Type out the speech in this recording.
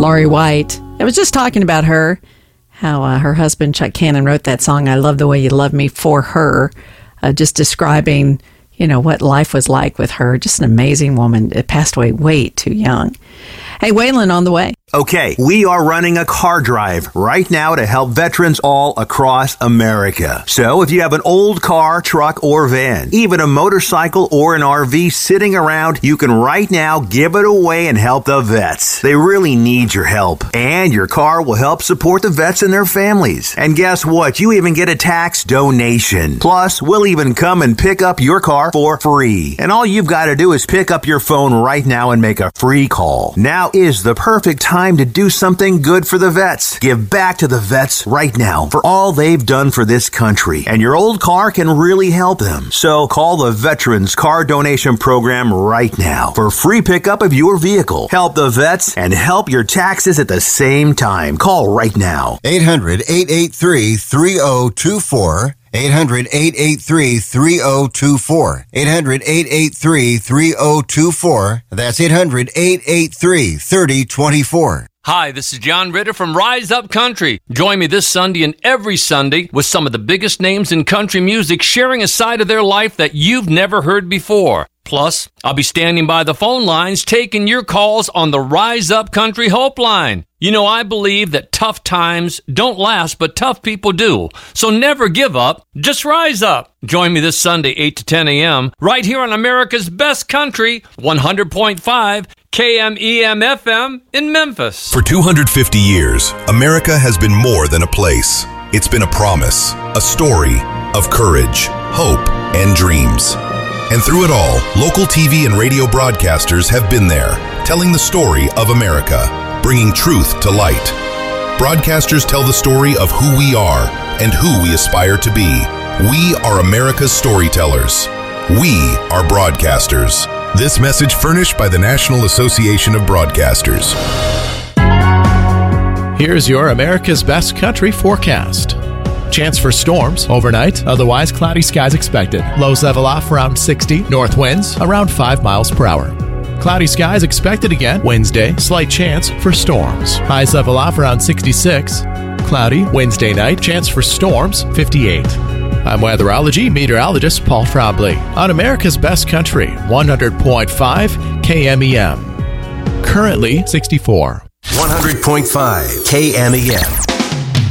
Laurie White. I was just talking about her, how her husband Chuck Cannon wrote that song, I Love the Way You Love Me, for her, just describing, what life was like with her. Just an amazing woman. It passed away way too young. Hey, Waylon on the way. Okay, we are running a car drive right now to help veterans all across America. So if you have an old car, truck, or van, even a motorcycle or an RV sitting around, you can right now give it away and help the vets. They really need your help. And your car will help support the vets and their families. And guess what? You even get a tax donation. Plus, we'll even come and pick up your car for free. And all you've got to do is pick up your phone right now and make a free call. Now is the perfect time to do something good for the vets. Give back to the vets right now for all they've done for this country. And your old car can really help them. So call the Veterans Car Donation Program right now for free pickup of your vehicle. Help the vets and help your taxes at the same time. Call right now. 800-883-3024. 800-883-3024. 800-883-3024. That's 800-883-3024. Hi, this is John Ritter from Rise Up Country. Join me this Sunday and every Sunday with some of the biggest names in country music sharing a side of their life that you've never heard before. Plus, I'll be standing by the phone lines taking your calls on the Rise Up Country Hope Line. I believe that tough times don't last, but tough people do. So never give up, just rise up. Join me this Sunday, 8 to 10 a.m., right here on America's Best Country, 100.5 KMEM-FM in Memphis. For 250 years, America has been more than a place. It's been a promise, a story of courage, hope, and dreams. And through it all, local TV and radio broadcasters have been there, telling the story of America, bringing truth to light. Broadcasters tell the story of who we are and who we aspire to be. We are America's storytellers. We are broadcasters. This message furnished by the National Association of Broadcasters. Here's your America's Best Country forecast. Chance for storms overnight, otherwise cloudy skies expected. Lows level off around 60, north winds around 5 miles per hour. Cloudy skies expected again Wednesday, slight chance for storms. Highs level off around 66. Cloudy Wednesday night, chance for storms 58. I'm weatherology meteorologist Paul Trombley on America's Best Country, 100.5 KMEM. Currently 64. 100.5 KMEM.